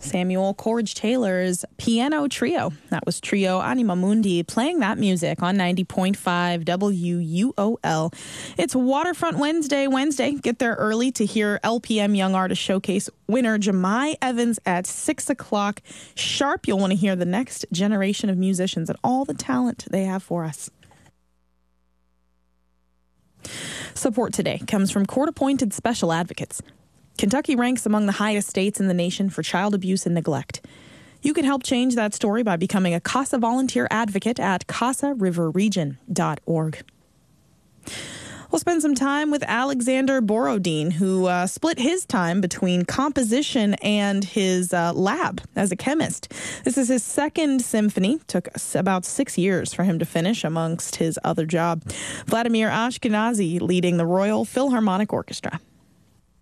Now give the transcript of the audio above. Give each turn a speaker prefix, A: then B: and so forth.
A: Samuel Coleridge Taylor's Piano Trio. That was Trio Anima Mundi playing that music on 90.5 WUOL. It's Waterfront Wednesday. Get there early to hear LPM Young Artist Showcase winner Jemai Evans at 6 o'clock sharp. You'll want to hear the next generation of musicians and all the talent they have for us. Support today comes from court-appointed special advocates. Kentucky ranks among the highest states in the nation for child abuse and neglect. You can help change that story by becoming a CASA volunteer advocate at casariverregion.org. We'll spend some time with Alexander Borodin, who split his time between composition and his lab as a chemist. This is his second symphony. Took about 6 years for him to finish amongst his other job. Vladimir Ashkenazy leading the Royal Philharmonic Orchestra.